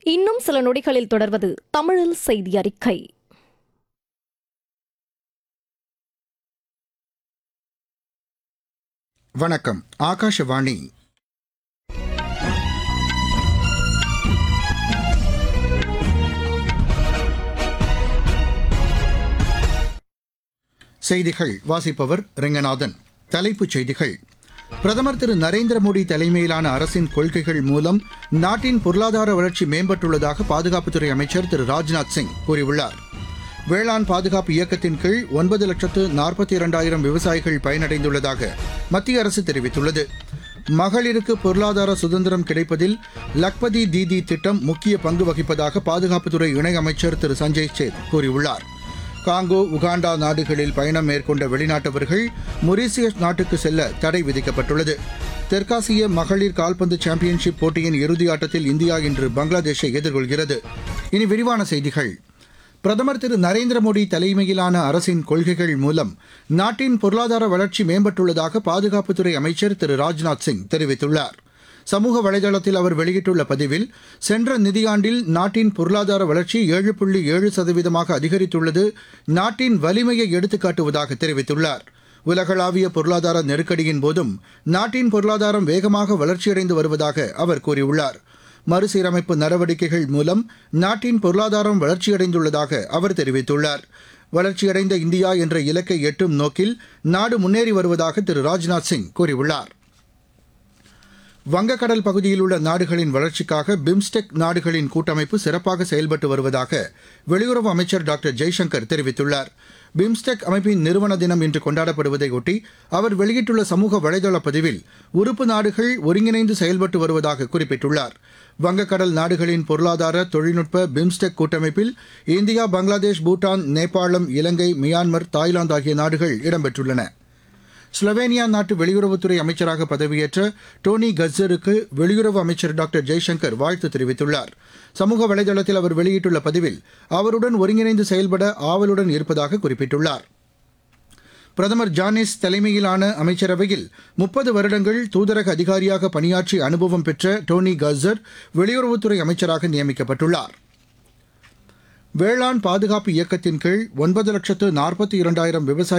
இன்னும் சில நொடிகளில் தொடர்வது தமிழில் செய்தி அறிக்கை. வணக்கம். ஆகாஷவாணி. செய்திகள் வாசிப்பவர் ரெங்கநாதன். தலைப்புச் செய்திகள். பிரதமர் திரு நரேந்திர மோடி தலைமையிலான அரசின் கொள்கைகள் மூலம் நாட்டின் பொருளாதார வளர்ச்சி மேம்பட்டுள்ளதாக பாதுகாப்புத்துறை அமைச்சர் திரு ராஜ்நாத் சிங் கூறியுள்ளார். வேளாண் பாதுகாப்பு இயக்கத்தின் கீழ் 9,42,000 விவசாயிகள் பயனடைந்துள்ளதாக மத்திய அரசு தெரிவித்துள்ளது. மகளிருக்கு பொருளாதார சுதந்திரம் கிடைப்பதில் லக்பதி தீதி திட்டம் முக்கிய பங்கு வகிப்பதாக பாதுகாப்புத்துறை இணையமைச்சர் திரு சஞ்சய் சேத் கூறியுள்ளார். காங்கோ, உகாண்டா நாடுகளில் பயணம் மேற்கொண்ட வெளிநாட்டவர்கள் மொரீசியஸ் நாட்டுக்கு செல்ல தடை விதிக்கப்பட்டுள்ளது. தெற்காசிய மகளிர் கால்பந்து சாம்பியன்ஷிப் போட்டியின் இறுதி ஆட்டத்தில் இந்தியா இன்று பங்களாதேஷை எதிர்கொள்கிறது. இனி விரிவான செய்திகள். பிரதமர் திரு நரேந்திர மோடி தலைமையிலான அரசின் கொள்கைகள் மூலம் நாட்டின் பொருளாதார வளர்ச்சி மேம்பட்டுள்ளதாக பாதுகாப்புத்துறை அமைச்சர் திரு ராஜ்நாத் சிங் தெரிவித்துள்ளார். சமூக வலைதளத்தில் அவர் வெளியிட்டுள்ள பதிவில், சென்ற நிதியாண்டில் நாட்டின் பொருளாதார வளர்ச்சி 7.7% அதிகரித்துள்ளது நாட்டின் வலிமையை எடுத்துக்காட்டுவதாக தெரிவித்துள்ளார். உலகளாவிய பொருளாதார நெருக்கடியின் போதும் நாட்டின் பொருளாதாரம் வேகமாக வளர்ச்சியடைந்து வருவதாக அவர் கூறியுள்ளார். மறுசீரமைப்பு நடவடிக்கைகள் மூலம் நாட்டின் பொருளாதாரம் வளர்ச்சியடைந்துள்ளதாக அவர் தெரிவித்துள்ளார். வளர்ச்சியடைந்த இந்தியா என்ற இலக்கை எட்டும் நோக்கில் நாடு முன்னேறி வருவதாக திரு ராஜ்நாத் சிங் கூறியுள்ளார். வங்கக்கடல் பகுதியில் உள்ள நாடுகளின் வளர்ச்சிக்காக பிம்ஸ்டெக் நாடுகளின் கூட்டமைப்பு சிறப்பாக செயல்பட்டு வருவதாக வெளியுறவு அமைச்சர் டாக்டர் ஜெய்சங்கர் தெரிவித்துள்ளார். பிம்ஸ்டெக் அமைப்பின் நிறுவன தினம் இன்று கொண்டாடப்படுவதையொட்டி அவர் வெளியிட்டுள்ள சமூக வலைதள பதிவில் உறுப்பு நாடுகள் ஒருங்கிணைந்து செயல்பட்டு வருவதாக குறிப்பிட்டுள்ளார். வங்கக்கடல் நாடுகளின் பொருளாதார தொழில்நுட்ப பிம்ஸ்டெக் கூட்டமைப்பில் இந்தியா, பங்களாதேஷ், பூட்டான், நேபாளம், இலங்கை, மியான்மர், தாய்லாந்து ஆகிய நாடுகள் இடம்பெற்றுள்ளன. ஸ்லோவேனியா நாட்டு வெளியுறவுத்துறை அமைச்சராக பதவியேற்ற டோனி கஸ்ஸருக்கு வெளியுறவு அமைச்சர் டாக்டர் ஜெய்சங்கர் வாழ்த்து தெரிவித்துள்ளார். சமூக வலைதளத்தில் அவர் வெளியிட்டுள்ள பதிவில் அவருடன் ஒருங்கிணைந்து செயல்பட ஆவலுடன் இருப்பதாக குறிப்பிட்டுள்ளார். பிரதமர் ஜானிஸ் தலைமையிலான அமைச்சரவையில் 30 வருடங்கள் தூதரக அதிகாரியாக பணியாற்றி அனுபவம் பெற்ற டோனி கஸ்ஸர் வெளியுறவுத்துறை அமைச்சராக நியமிக்கப்பட்டுள்ளார். வேளாண் பாதுகாப்பு இயக்கத்தின் கீழ் 9,42,000 விவசாய